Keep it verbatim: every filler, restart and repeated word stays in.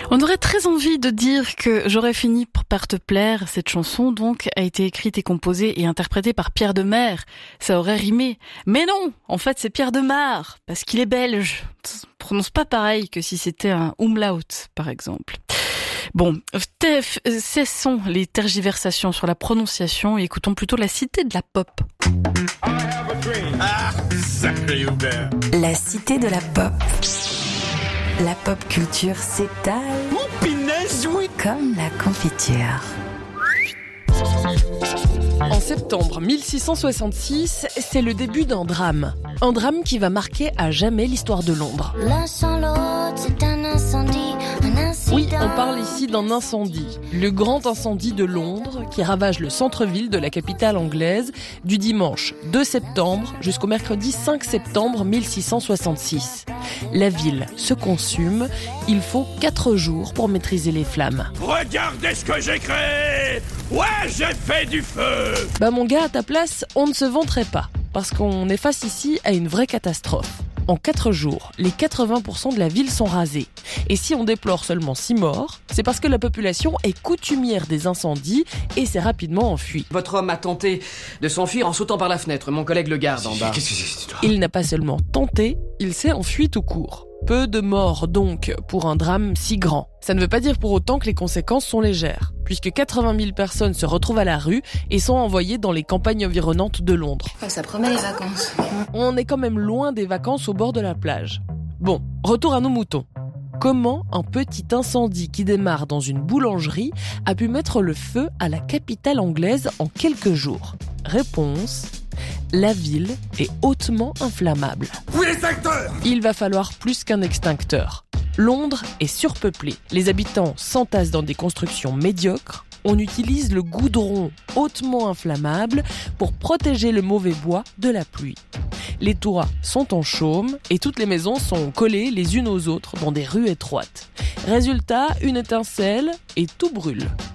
On aurait très envie de dire que J'aurais fini par te plaire. Cette chanson, donc, a été écrite et composée et interprétée par Pierre Demers. Ça aurait rimé. Mais non, en fait, c'est Pierre Demar, parce qu'il est belge. Ça ne prononce pas pareil que si c'était un umlaut, par exemple. Bon, cessons les tergiversations sur la prononciation et écoutons plutôt la cité de la pop. Ah, sacré Hubert. La cité de la pop. La pop culture s'étale. Oh, pinaise, oui. Comme la confiture. En septembre mille six cent soixante-six, c'est le début d'un drame. Un drame qui va marquer à jamais l'histoire de Londres. L'un sans l'autre, c'est un incendie, un incident. Oui, on parle ici d'un incendie. Le grand incendie de Londres qui ravage le centre-ville de la capitale anglaise du dimanche deux septembre jusqu'au mercredi cinq septembre mille six cent soixante-six. La ville se consume. Il faut quatre jours pour maîtriser les flammes. Regardez ce que j'ai créé. Ouais, j'ai fait du feu. Bah mon gars, à ta place, on ne se vanterait pas. Parce qu'on est face ici à une vraie catastrophe. En quatre jours, les quatre-vingts pour cent de la ville sont rasés. Et si on déplore seulement six morts, c'est parce que la population est coutumière des incendies et s'est rapidement enfuie. Votre homme a tenté de s'enfuir en sautant par la fenêtre. Mon collègue le garde en bas. Qu'est-ce que c'est cette histoire ? Il n'a pas seulement tenté, il s'est enfui tout court. Peu de morts donc pour un drame si grand. Ça ne veut pas dire pour autant que les conséquences sont légères, puisque quatre-vingt mille personnes se retrouvent à la rue et sont envoyées dans les campagnes environnantes de Londres. Oh, ça promet les vacances. On est quand même loin des vacances au bord de la plage. Bon, retour à nos moutons. Comment un petit incendie qui démarre dans une boulangerie a pu mettre le feu à la capitale anglaise en quelques jours ? Réponse: la ville est hautement inflammable. Oui, les acteurs. Il va falloir plus qu'un extincteur. Londres est surpeuplée. Les habitants s'entassent dans des constructions médiocres. On utilise le goudron hautement inflammable pour protéger le mauvais bois de la pluie. Les toits sont en chaume et toutes les maisons sont collées les unes aux autres dans des rues étroites. Résultat, une étincelle et tout brûle.